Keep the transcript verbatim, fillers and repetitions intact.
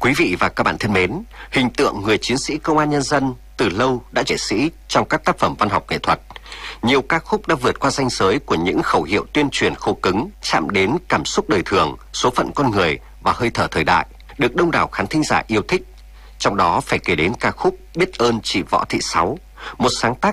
Quý vị và các bạn thân mến, hình tượng người chiến sĩ công an nhân dân từ lâu đã trẻ sĩ trong các tác phẩm văn học nghệ thuật. Nhiều ca khúc đã vượt qua ranh giới của những khẩu hiệu tuyên truyền khô cứng, chạm đến cảm xúc đời thường, số phận con người và hơi thở thời đại, được đông đảo khán thính giả yêu thích. Trong đó phải kể đến ca khúc Biết ơn chị Võ Thị Sáu, một sáng tác